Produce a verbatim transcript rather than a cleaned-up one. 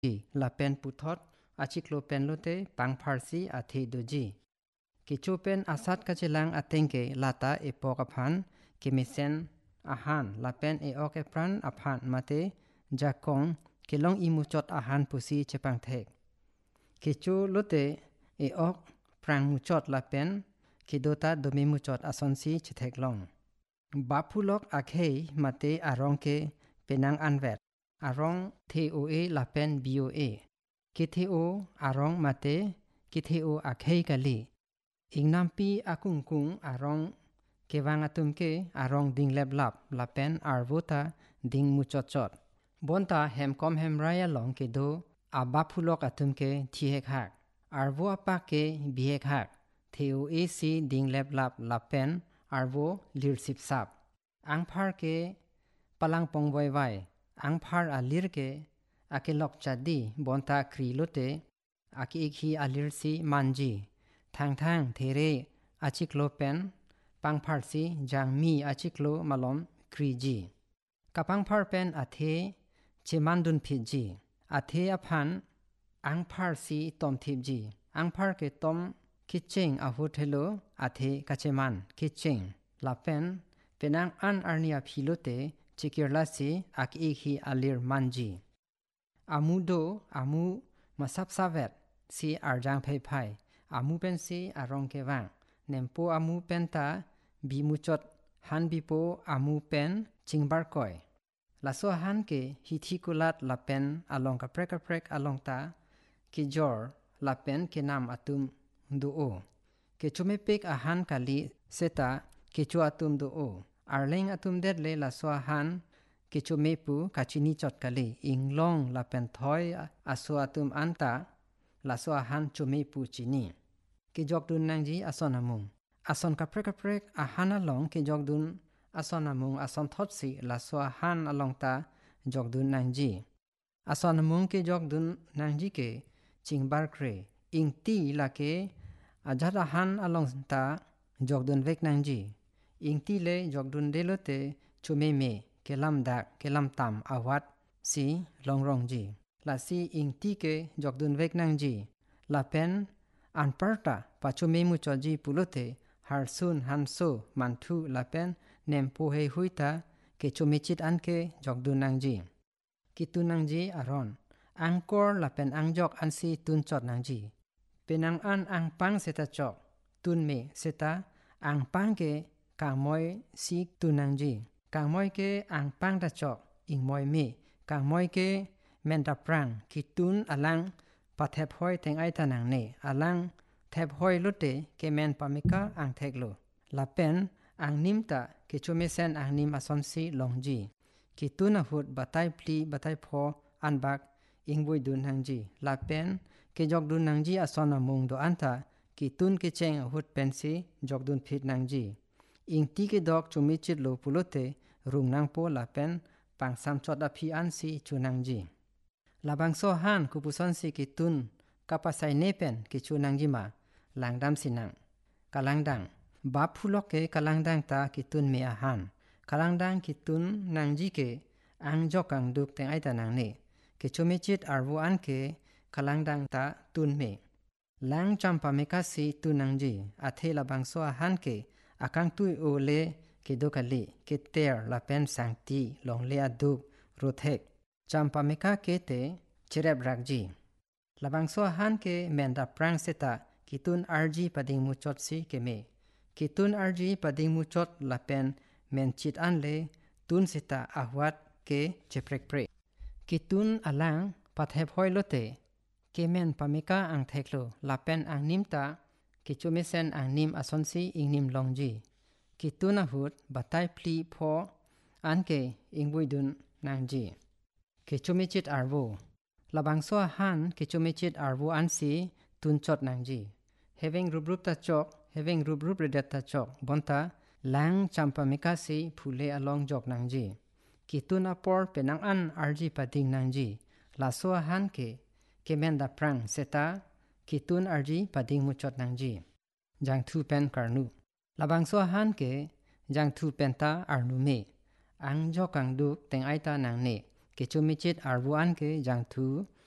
la pen puthot achiklo pen lote pang pharsi athi doji kichu pen asat kachilang atengke lata epok aphan kimisen ahan la pen e ok epran aphan mate jakong kilong imuchot ahan pusi chepang thek kichu lote e ok prang muchot la pen kidota domi muchot asonsi chithek long bapulok akhei mate arongke penang anvet arong theoe la pen boa kitheo arong mate kitheo akhei kali ingnampi akungkung arong kewang atumke arong dingleblap la pen arvota ding muchochot bonta hemkom hemraya long kedo abapulok atumke thihek hak arvo apake bihek hak theoe si dingleblap la pen arvo lirsip sap angphar ke palang pongwai wai angphar alir ke akelok chadi bonta krilote aki ikhi alirsi manji thang thang there achiklo pen pangpharsi jangmi achiklo malom kriji kapangphar pen athe chemandun phiji athe aphan angphar si tomthipji angphar ke tom kicheng ahuthelo athe kacheman kicheng lapen penang an arnia philote chikirlasi aki ikhi alir manji amudo amu masapsavet si arjang phai phai amu pen si arong kewang nempo amu penta bimuchot han bipo amu pen chingbar koi laso han ke hithikulat lapen along ka prek prek along ta ki jor lapen ke nam atum duo ke chume pek ahan kali seta ke chu atum duo arleng atum det le laso han ke chume pu kachini chot kali inglong lapen thoi aso atum anta laso han chume pu chini ke jokdun nangji ason amung ason ka prek prek ahana long ke jokdun ason amung ason thotsi laso han along ta jokdun nangji ason amung ke jokdun nangji ke chingbar kre ingti lake ajara han along ta jokdun vek nangji ingti le jokdun delote chume me kelam dak kelam tam awat si longrong ji la si ingti ke jokdun vek nangji la pen anparta pachume muchoji pulote harsun hanso manthu la pen nempo he huita ke chumechit anke jokdun nangji kitun nangji aron angkor la pen angjok ansi tunchot nangji penang an angpang seta chok tunme seta angpang ke kangmoy si tunangji kangmoy ke angpang da chok ingmoy me kangmoy ke menta prang kitun alang pathep hoi teng ai tanang ne alang thep hoi lote ke men pamika ang theklo lapen ang nimta ke chumesen ang nim asonsi longji kitun ahut batai pli batai pho anbak ingboi dun hangji lapen ke jokdun nangji asona mung do anta kitun ke cheng ahut pensi jokdun phit nangji ingti ke dok chumichit lo pulote rungnang po lapen pangsam chot aphi ansi chunangji labangso han kupuson si kitun kapasai nepen kichu nangjima langdam sinang kalangdang bap phulok ke kalangdang ta kitun me ahan kalangdang kitun nangji ke angjokang duk teng ai tanang ne kichumechit arvu an ke kalangdang ta tun me lang champa mekasi tunangji athe labangso ahan ke akang tui ole ke dokali ke ter lapen sangti longle aduk rothek champa meka ke te cherep rakji labangso han ke menda prang seta kitun arji pading muchot si keme kitun arji pading muchot lapen menchit anle tun seta ahwat ke cheprek pre kitun alang pathep hoilote kemen pamika ang theklo lapen ang nimta kichumesen ang nim asonsi ingnim longji kitun ahut batai pli pho anke ingbuidun nangji kichumechit arvo labangso han kichumechit arvo ansi tunchot nangji having rubrup ta chok having rubrup redat ta chok bonta lang champa mikasi phule along jok nangji kitun apor penang an arji pading nangji laso han ke kemenda prang seta kitun arji pading muchot nangji jang thu pen karnu labangso han ke jang thu penta arnu me ang jokang duk teng aita nangne kichumichit arvu an ke jang thu